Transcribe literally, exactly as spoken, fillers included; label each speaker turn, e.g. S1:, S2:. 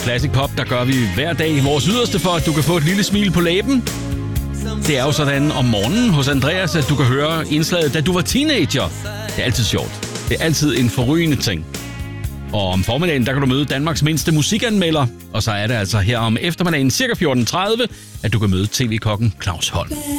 S1: Classic Pop, der gør vi hver dag vores yderste for, at du kan få et lille smil på læben. Det er jo sådan om morgenen hos Andreas, at du kan høre indslaget, da du var teenager. Det er altid sjovt. Det er altid en forrygende ting. Og om formiddagen, der kan du møde Danmarks mindste musikanmelder. Og så er det altså her om eftermiddagen, cirka fjorten tredive, at du kan møde tv-kokken Claus Holm.